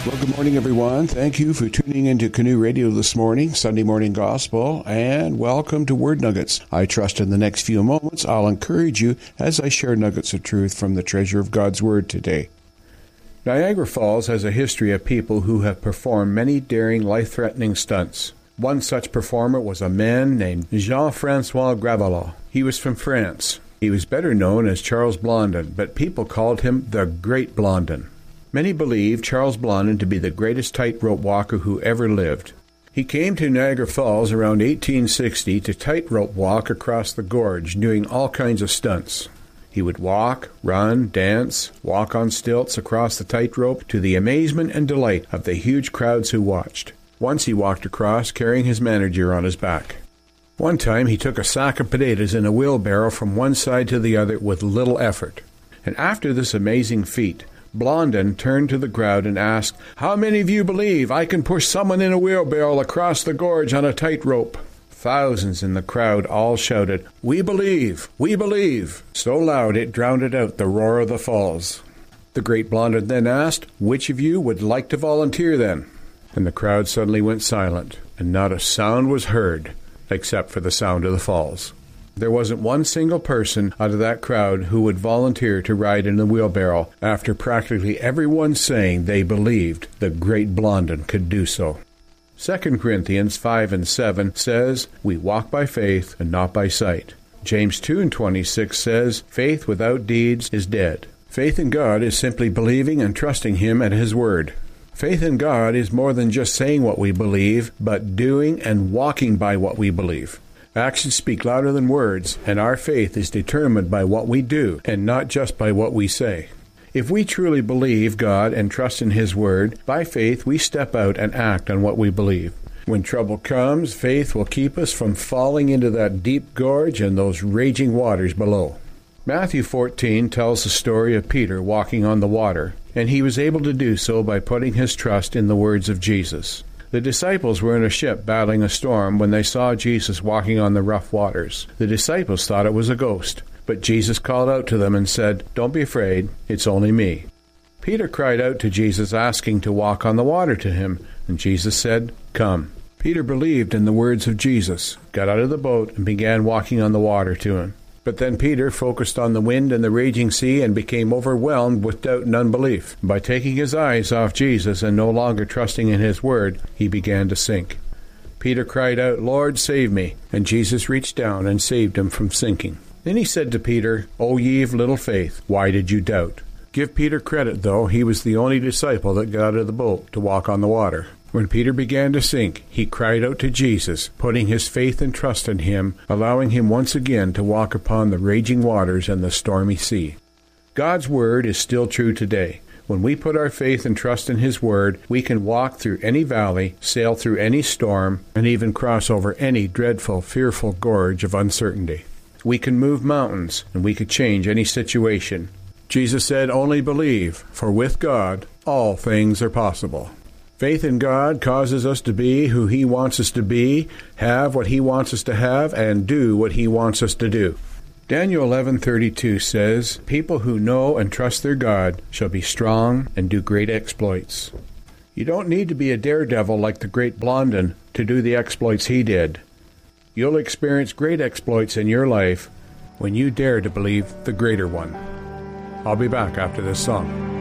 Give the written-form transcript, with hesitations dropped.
Well, good morning, everyone. Thank you for tuning into Canoe Radio this morning, Sunday Morning Gospel, and welcome to Word Nuggets. I trust in the next few moments I'll encourage you as I share nuggets of truth from the treasure of God's Word today. Niagara Falls has a history of people who have performed many daring, life-threatening stunts. One such performer was a man named Jean-François Gravelotte. He was from France. He was better known as Charles Blondin, but people called him the Great Blondin. Many believe Charles Blondin to be the greatest tightrope walker who ever lived. He came to Niagara Falls around 1860 to tightrope walk across the gorge, doing all kinds of stunts. He would walk, run, dance, walk on stilts across the tightrope to the amazement and delight of the huge crowds who watched. Once he walked across carrying his manager on his back. One time he took a sack of potatoes in a wheelbarrow from one side to the other with little effort. And after this amazing feat, Blondin turned to the crowd and asked, "How many of you believe I can push someone in a wheelbarrow across the gorge on a tightrope?" Thousands in the crowd all shouted, "We believe! We believe!" so loud it drowned out the roar of the falls. The Great Blondin then asked, "Which of you would like to volunteer then?" And the crowd suddenly went silent, and not a sound was heard, except for the sound of the falls. There wasn't one single person out of that crowd who would volunteer to ride in the wheelbarrow after practically everyone saying they believed the Great Blondin could do so. 2 Corinthians 5:7 says, "We walk by faith and not by sight." James 2:26 says, "Faith without deeds is dead." Faith in God is simply believing and trusting Him at His Word. Faith in God is more than just saying what we believe, but doing and walking by what we believe. Actions speak louder than words, and our faith is determined by what we do, and not just by what we say. If we truly believe God and trust in His Word, by faith we step out and act on what we believe. When trouble comes, faith will keep us from falling into that deep gorge and those raging waters below. Matthew 14 tells the story of Peter walking on the water, and he was able to do so by putting his trust in the words of Jesus. The disciples were in a ship battling a storm when they saw Jesus walking on the rough waters. The disciples thought it was a ghost, but Jesus called out to them and said, "Don't be afraid, it's only me." Peter cried out to Jesus asking to walk on the water to him, and Jesus said, "Come." Peter believed in the words of Jesus, got out of the boat, and began walking on the water to him. But then Peter focused on the wind and the raging sea and became overwhelmed with doubt and unbelief. By taking his eyes off Jesus and no longer trusting in His Word, he began to sink. Peter cried out, "Lord, save me!" And Jesus reached down and saved him from sinking. Then he said to Peter, "O ye of little faith, why did you doubt?" Give Peter credit, though, he was the only disciple that got out of the boat to walk on the water. When Peter began to sink, he cried out to Jesus, putting his faith and trust in Him, allowing him once again to walk upon the raging waters and the stormy sea. God's Word is still true today. When we put our faith and trust in His Word, we can walk through any valley, sail through any storm, and even cross over any dreadful, fearful gorge of uncertainty. We can move mountains, and we can change any situation. Jesus said, "Only believe, for with God all things are possible." Faith in God causes us to be who He wants us to be, have what He wants us to have, and do what He wants us to do. Daniel 11:32 says, "People who know and trust their God shall be strong and do great exploits." You don't need to be a daredevil like the Great Blondin to do the exploits he did. You'll experience great exploits in your life when you dare to believe the greater one. I'll be back after this song.